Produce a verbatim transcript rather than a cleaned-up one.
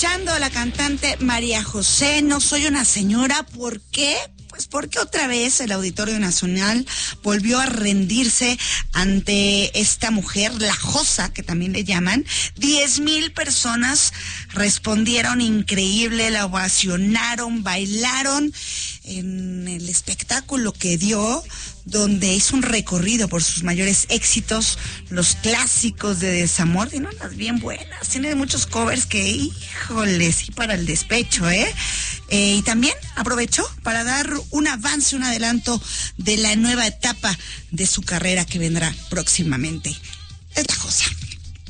escuchando a la cantante María José, No soy una señora. ¿Por qué? Pues porque otra vez el Auditorio Nacional volvió a rendirse ante esta mujer, la Josa, que también le llaman. Diez mil personas respondieron increíble, la ovacionaron, bailaron en el espectáculo que dio, donde hizo un recorrido por sus mayores éxitos, los clásicos de desamor. Tiene unas bien buenas, tiene muchos covers que, híjole, sí, para el despecho, ¿eh? Eh, y también aprovechó para dar un avance, un adelanto de la nueva etapa de su carrera que vendrá próximamente. Es la Josa.